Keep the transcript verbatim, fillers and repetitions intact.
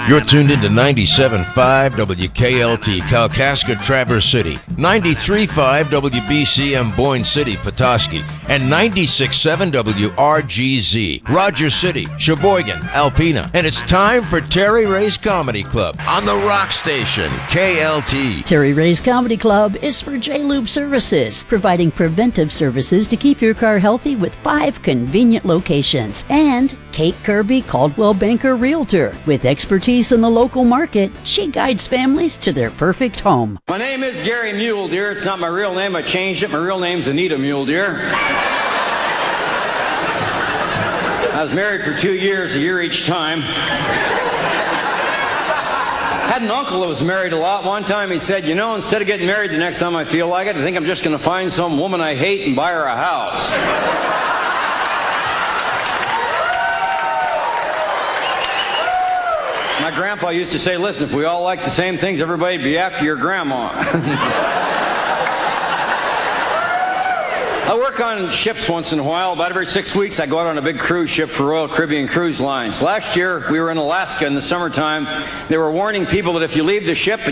You're tuned into ninety-seven point five W K L T, Kalkaska, Traverse City, ninety-three point five W B C M, Boyne City, Petoskey, and ninety-six point seven W R G Z, Rogers City, Sheboygan, Alpena. And it's time for Terry Ray's Comedy Club on the Rock Station, K L T. Terry Ray's Comedy Club is for J-Lube Services, providing preventive services to keep your car healthy with five convenient locations. And Kate Kirby, Caldwell Banker Realtor. With expertise in the local market, she guides families to their perfect home. My name is Gary Mule Deer. It's not my real name. I changed it. My real name's Anita Mule Deer. I was married for two years, a year each time. Had an uncle that was married a lot. One time he said, you know, instead of getting married the next time I feel like it, I think I'm just going to find some woman I hate and buy her a house. My grandpa used to say, listen, if we all like the same things, everybody'd be after your grandma. I work on ships once in a while. About every six weeks, I go out on a big cruise ship for Royal Caribbean Cruise Lines. Last year, we were in Alaska in the summertime. They were warning people that if you leave the ship